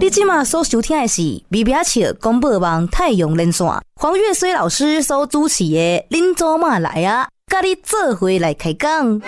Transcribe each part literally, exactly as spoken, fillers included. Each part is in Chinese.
你现在所收听的是微微笑广播网太阳连线，黄月水老师所主持的恁祖妈来啊，跟你做伙来开讲。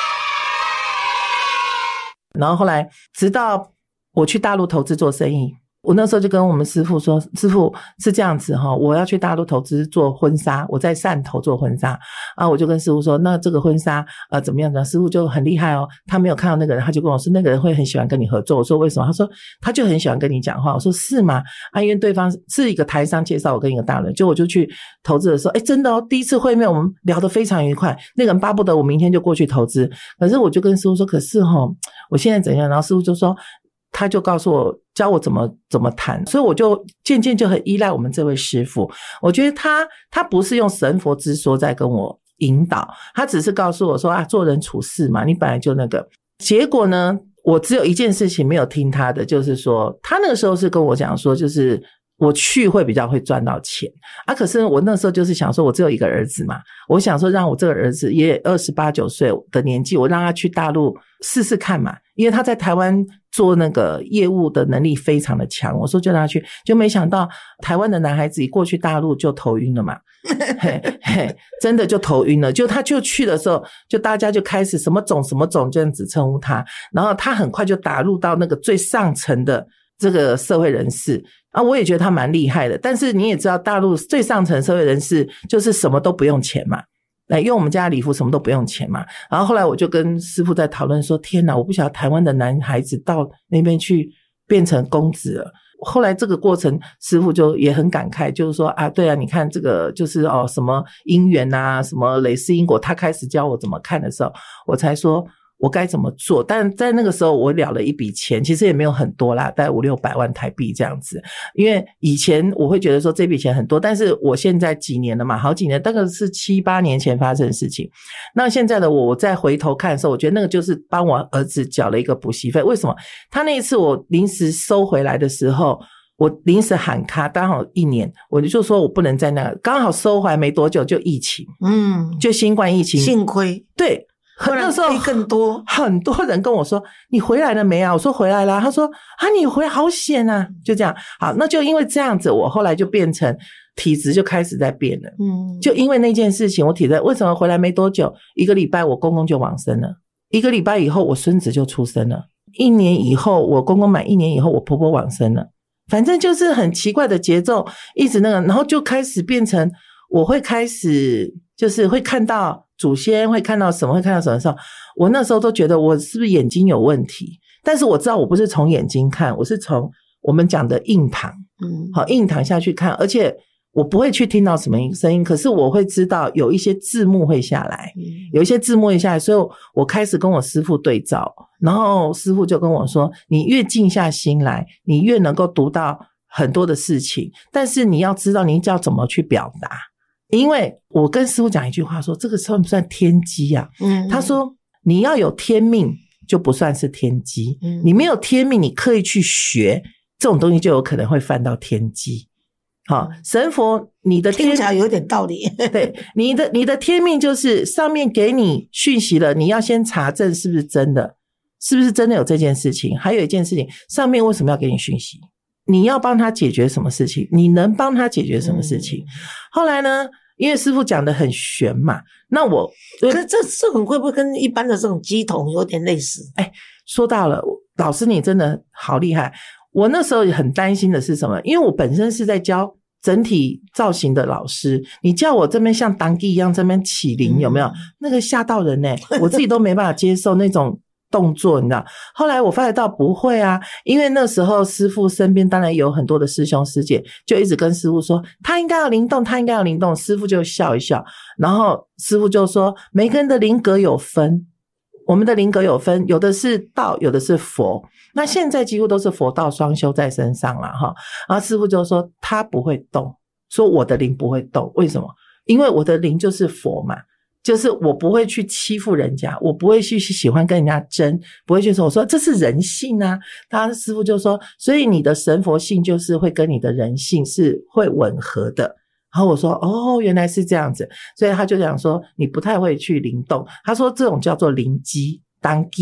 然后后来直到我去大陆投资做生意，我那时候就跟我们师父说，师父是这样子齁，我要去大陆投资做婚纱，我在汕头做婚纱啊，我就跟师父说，那这个婚纱呃怎么样怎么样，师父就很厉害哦，他没有看到那个人，他就跟我说那个人会很喜欢跟你合作，我说为什么？他说他就很喜欢跟你讲话，我说是吗？啊，因为对方是一个台商介绍我跟一个大人，就我就去投资的时候，诶真的哦，第一次会面我们聊得非常愉快，那个人巴不得我明天就过去投资，可是我就跟师父说，可是齁我现在怎样？然后师父就说他就告诉我教我怎么怎么谈，所以我就渐渐就很依赖我们这位师父。我觉得他他不是用神佛之说在跟我引导，他只是告诉我说啊，做人处事嘛，你本来就那个。结果呢，我只有一件事情没有听他的，就是说他那个时候是跟我讲说，就是我去会比较会赚到钱啊。可是我那时候就是想说，我只有一个儿子嘛，我想说让我这个儿子也二十八九岁的年纪，我让他去大陆试试看嘛，因为他在台湾做那个业务的能力非常的强，我说就让他去，就没想到台湾的男孩子一过去大陆就头晕了嘛嘿嘿，真的就头晕了，就他就去的时候，就大家就开始什么总什么总这样子称呼他，然后他很快就打入到那个最上层的这个社会人士啊，我也觉得他蛮厉害的，但是你也知道大陆最上层社会人士就是什么都不用钱嘛，来用我们家礼服什么都不用钱嘛。然后后来我就跟师父在讨论说，天哪，我不晓得台湾的男孩子到那边去变成公子了。后来这个过程师父就也很感慨，就是说啊，对啊，你看这个就是哦什么因缘啊，什么累世因果，他开始教我怎么看的时候，我才说我该怎么做。但在那个时候我了了一笔钱，其实也没有很多啦，大概五六百万台币这样子。因为以前我会觉得说这笔钱很多，但是我现在几年了嘛，好几年，大概是七八年前发生的事情。那现在的我，我再回头看的时候，我觉得那个就是帮我儿子缴了一个补习费。为什么？他那一次我临时收回来的时候，我临时喊卡，刚好一年，我就说我不能在那个，刚好收回来没多久就疫情，嗯，就新冠疫情， 幸亏对。那时候更多很多人跟我说你回来了没啊？我说回来啦。他说啊你回来好险啊，就这样。好，那就因为这样子，我后来就变成体质就开始在变了。嗯，就因为那件事情，我体质为什么回来没多久，一个礼拜我公公就往生了，一个礼拜以后我孙子就出生了，一年以后我公公满一年以后我婆婆往生了，反正就是很奇怪的节奏，一直那个，然后就开始变成我会开始就是会看到祖先，会看到什么，会看到什么的时候，我那时候都觉得我是不是眼睛有问题，但是我知道我不是从眼睛看，我是从我们讲的印堂，嗯，好，印堂下去看，而且我不会去听到什么声音，可是我会知道有一些字幕会下来，有一些字幕会下来，所以我开始跟我师父对照，然后师父就跟我说，你越静下心来，你越能够读到很多的事情，但是你要知道你要怎么去表达。因为我跟师父讲一句话说，这个算不算天机啊？嗯，他说你要有天命就不算是天机，嗯，你没有天命，你刻意去学这种东西就有可能会犯到天机。好，神佛你的天听起来有点道理。 对，你的你的天命就是上面给你讯息了，你要先查证是不是真的，是不是真的有这件事情。还有一件事情，上面为什么要给你讯息？你要帮他解决什么事情？你能帮他解决什么事情？嗯，后来呢，因为师父讲得很玄嘛，那我可是这这种会不会跟一般的这种乩童有点类似？ 哎，说到了，老师你真的好厉害。我那时候很担心的是什么？因为我本身是在教整体造型的老师，你叫我这边像当地一样这边起灵，有没有？那个吓到人欸，我自己都没办法接受那种动作，你知道。后来我发觉到不会啊，因为那时候师父身边当然有很多的师兄师姐，就一直跟师父说他应该要灵动，他应该要灵动。师父就笑一笑，然后师父就说每个人的灵格有分，我们的灵格有分，有的是道，有的是佛，那现在几乎都是佛道双修在身上了哈。然后师父就说他不会动，说我的灵不会动，为什么？因为我的灵就是佛嘛，就是我不会去欺负人家，我不会去喜欢跟人家争，不会去说，我说这是人性啊。他师父就说，所以你的神佛性就是会跟你的人性是会吻合的。然后我说哦，原来是这样子，所以他就讲说你不太会去灵动，他说这种叫做灵机当机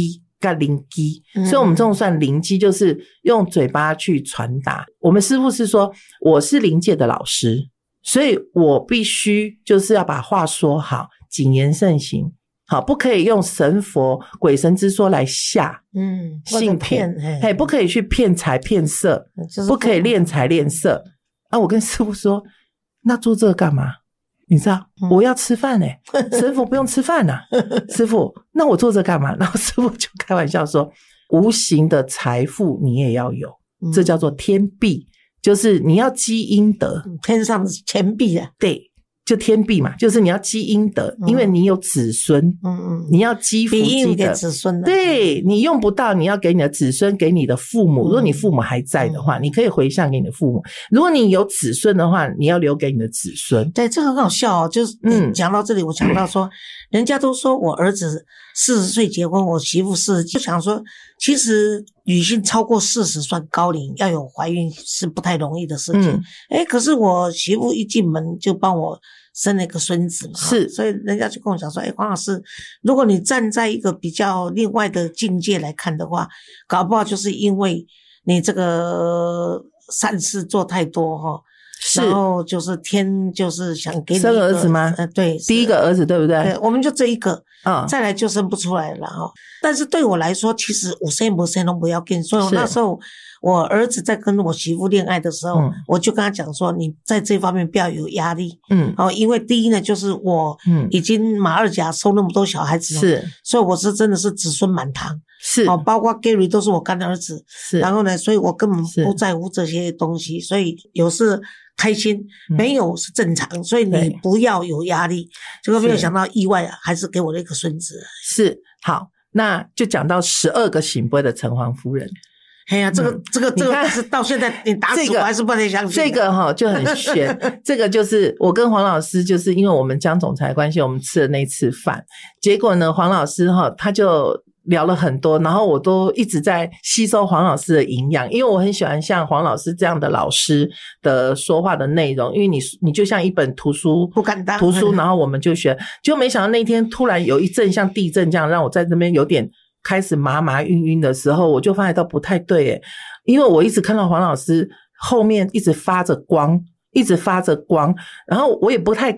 跟灵机， 嗯、 所以我们这种算灵机，就是用嘴巴去传达。我们师父是说，我是灵界的老师，所以我必须就是要把话说好，谨言慎行。好，不可以用神佛鬼神之说来吓嗯信骗， 嘿， 不可以去骗财骗色， 就是不可以敛财敛色。啊，我跟师父说，那做这个干嘛？你知道，嗯、我要吃饭欸，神佛不用吃饭啊。师父，那我做这干嘛？然后师父就开玩笑说，无形的财富你也要有，嗯、这叫做天币，就是你要积阴德， 天上的钱币啊， 对。就天币嘛，就是你要积阴德，嗯、因为你有子孙，嗯嗯，你要积福积德给子孙的， 对，你用不到，你要给你的子孙，给你的父母。嗯、如果你父母还在的话，嗯、你可以回向给你的父母；如果你有子孙的话，你要留给你的子孙。 对，这很好笑哦。就是你讲到这里，嗯、我想到说，人家都说我儿子四十岁结婚，我媳妇四十，就想说，其实女性超过四十算高龄，要有怀孕是不太容易的事情。嗯、诶可是我媳妇一进门就帮我生了一个孙子嘛， 是， 所以人家就跟我讲说，诶黄老师，如果你站在一个比较另外的境界来看的话，搞不好就是因为你这个善事做太多哈。 是， 然后就是天就是想给你生儿子吗？ 呃，对， 第一个儿子对不对？ 对，我们就这一个， 嗯， 再来就生不出来了哈。但是对我来说，其实我生不生都不要紧，所以我那时候我儿子在跟我媳妇恋爱的时候，嗯、我就跟他讲说，你在这方面不要有压力，嗯，哦，因为第一呢，就是我已经马二甲收那么多小孩子了， 是， 所以我是真的是子孙满堂。 是， 哦，包括 Gary 都是我干的儿子， 是， 然后呢，所以我根本不在乎这些东西，所以有事开心，没有是正常，嗯、所以你不要有压力。结果没有想到意外啊，还是给我了一个孙子。 是，好，那就讲到十二个醒杯的城隍夫人。 哎呀，这个、嗯、这个这个是到现在你打死我还是不能相信、 这个。这个哈、哦、就很悬，这个就是我跟黄老师，就是因为我们江总裁的关系，我们吃了那次饭，结果呢，黄老师哈他就聊了很多，然后我都一直在吸收黄老师的营养，因为我很喜欢像黄老师这样的老师的说话的内容，因为你你就像一本图书不敢当图书，然后我们就学，就没想到那天突然有一阵像地震这样，让我在这边有点开始麻麻晕晕的时候，我就发现到不太对耶，因为我一直看到黄老师后面一直发着光，一直发着光，然后我也不太